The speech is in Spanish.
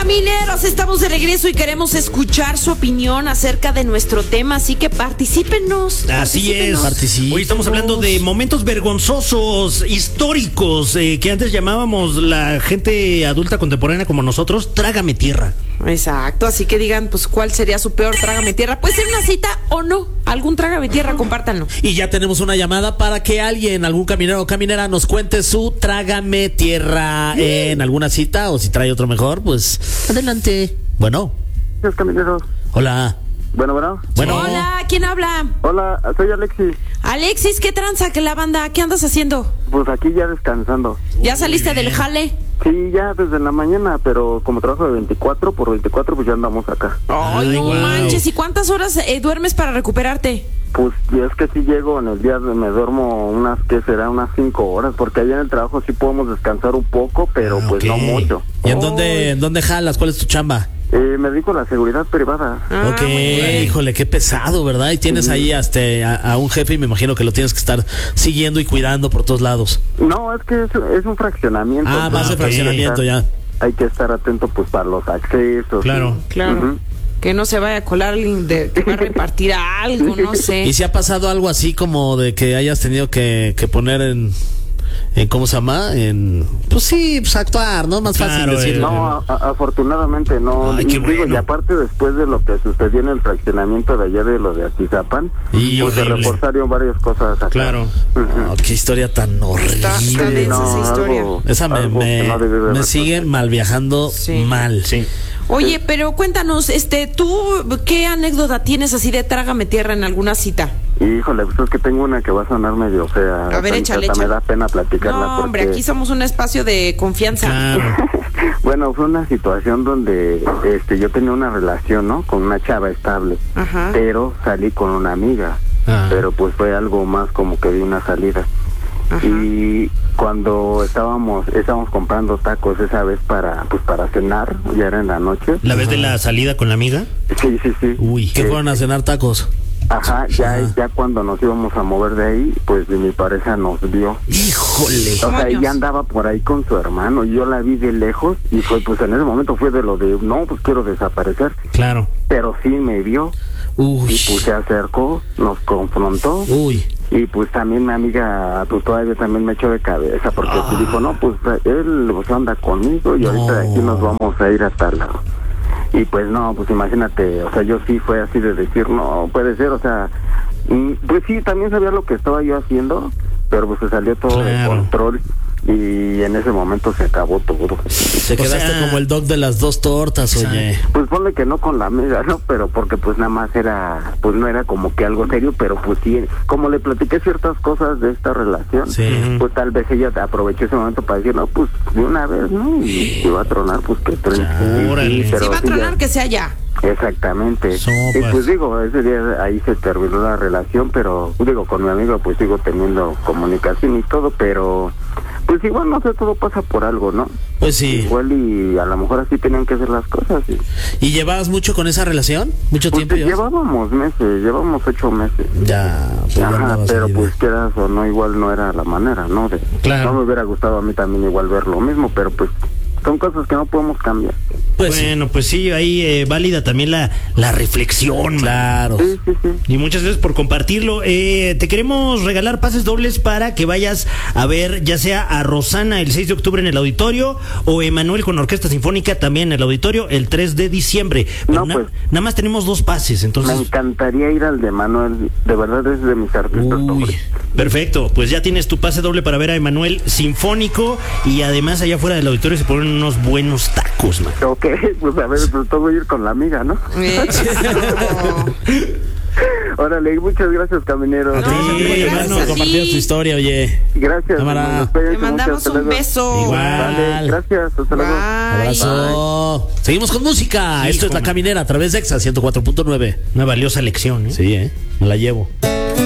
Camineros, estamos de regreso y queremos escuchar su opinión acerca de nuestro tema, así que particípenos. Así es. Hoy estamos hablando de momentos vergonzosos, históricos, que antes llamábamos la gente adulta contemporánea como nosotros, trágame tierra. Exacto, así que digan, pues, ¿cuál sería su peor trágame tierra? Puede ser una cita o no, algún trágame tierra, compártanlo. Y ya tenemos una llamada para que alguien, algún caminero o caminera, nos cuente su trágame tierra en alguna cita, o si trae otro mejor, pues adelante. Bueno. Los camineros. Hola. Bueno. Hola, ¿quién habla? Hola, soy Alexis. Alexis, ¿qué tranza que la banda? ¿Qué andas haciendo? Pues aquí ya descansando. ¿Ya saliste del jale? Sí, ya desde la mañana, pero como trabajo de 24 por 24, pues ya andamos acá. Ay, no manches, ¿y cuántas horas duermes para recuperarte? Pues es que sí llego en el día, me duermo unas 5 horas, porque allá en el trabajo sí podemos descansar un poco, pero pues no mucho. ¿Y en dónde jalas? ¿Cuál es tu chamba? Me dedico a la seguridad privada. Ok, híjole, qué pesado, ¿verdad? Y tienes ahí a un jefe y me imagino que lo tienes que estar siguiendo y cuidando por todos lados. No, es que es un fraccionamiento. Más de fraccionamiento ya. Hay que estar atento pues para los accesos. Claro. Que no se vaya a colar alguien que va a repartir algo, no sé. ¿Y si ha pasado algo así como de que hayas tenido que poner en ¿cómo se llama? Pues actuar, ¿no? Más fácil decirlo. No, afortunadamente no. Ay, qué bueno. Y aparte, después de lo que sucedió en el fraccionamiento de allá de lo de Atizapán, pues se reforzaron varias cosas acá. Claro. Qué historia tan horrible. Está densa esa historia. Esa me sigue mal viajando mal. Sí. Oye, pero cuéntanos, ¿tú qué anécdota tienes así de trágame tierra en alguna cita? Híjole, pues es que tengo una que va a sonar medio fea. A ver, échale. Me da pena platicarla. No, hombre, aquí somos un espacio de confianza. Claro. Bueno, fue una situación donde yo tenía una relación, ¿no? Con una chava estable. Ajá. Pero salí con una amiga. Pero pues fue algo más como que de una salida. Ajá. Y cuando estábamos comprando tacos esa vez para cenar, ya era en la noche. ¿La vez de la salida con la amiga? Sí. Uy, ¿qué fueron a cenar tacos? Ajá, ya cuando nos íbamos a mover de ahí, pues mi pareja nos vio. Híjole. O sea, ella andaba por ahí con su hermano y yo la vi de lejos y fue, pues en ese momento fue de lo de, no, pues quiero desaparecer. Claro. Pero sí me vio. Uy. Y pues se acercó, nos confrontó. Uy. Y pues también mi amiga, pues todavía también me echó de cabeza porque pues dijo, no, pues él pues anda conmigo y ahorita de aquí nos vamos a ir a tal lado. Y pues no, pues imagínate, o sea, yo sí fue así de decir, no puede ser, o sea, pues sí, también sabía lo que estaba yo haciendo, pero pues se salió todo de control y en ese momento se acabó todo. Te quedaste como el dog de las dos tortas, oye. Pues ponle que no con la amiga, ¿no? Pero porque pues nada más era, pues no era como que algo serio, pero pues sí, como le platiqué ciertas cosas de esta relación, pues tal vez ella aprovechó ese momento para decir, no, pues de una vez, ¿no? Y si va a tronar, pues que truene. Si va a tronar, que sea ya. Exactamente. Y pues digo, ese día ahí se terminó la relación, pero digo, con mi amigo pues sigo teniendo comunicación y todo, pero pues igual no sé, todo pasa por algo, ¿no? Pues sí. Igual y a lo mejor así tenían que hacer las cosas. ¿Y llevabas mucho con esa relación? ¿Mucho pues tiempo? Llevábamos meses, llevamos 8 meses. Ya, pues ajá, pero pues quieras o no, igual no era la manera, ¿no? Claro. No me hubiera gustado a mí también igual ver lo mismo, pero pues son cosas que no podemos cambiar. Pues bueno, pues sí, ahí válida también la reflexión. Claro. Sí. Y muchas gracias por compartirlo. Te queremos regalar pases dobles para que vayas a ver ya sea a Rosana el 6 de octubre en el auditorio o Emanuel con Orquesta Sinfónica también en el auditorio el 3 de diciembre. Pero nada más tenemos 2 pases, entonces... Me encantaría ir al de Emanuel, de verdad es de mis artistas favoritos. Perfecto, pues ya tienes tu pase doble para ver a Emanuel Sinfónico y además allá afuera del auditorio se ponen unos buenos tacos, man. Ok, pues a ver, pues todo ir con la amiga, ¿no? Órale, muchas gracias, camineros. Compartiendo tu historia, oye. Gracias. Te mandamos un beso. Igual. Vale, gracias, hasta luego. Abrazo. Seguimos con música. Esto es La Caminera a través de EXA 104.9. Una valiosa lección, ¿eh? Sí, me la llevo.